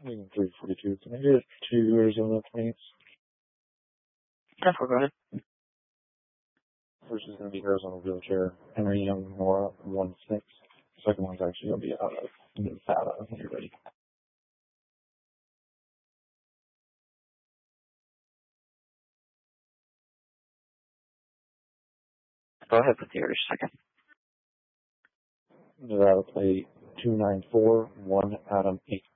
Leaving 342. Can I get 2 Arizona planes? Yeah, go ahead. First is going to be Arizona wheelchair, Henry Young Nora 16. Second one's actually going to be out of Nevada when you're ready. Go ahead with your second. Nevada plate 2941 Adam 8.